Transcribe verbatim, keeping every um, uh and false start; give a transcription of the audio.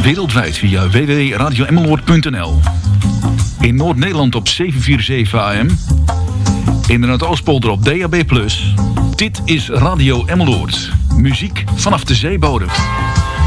wereldwijd via w w w punt radio emmeloord punt n l. In Noord-Nederland op zevenhonderdzevenenveertig A M. In de Noordoostpolder op D A B plus. Dit is Radio Emmeloord. Muziek vanaf de zeebodem.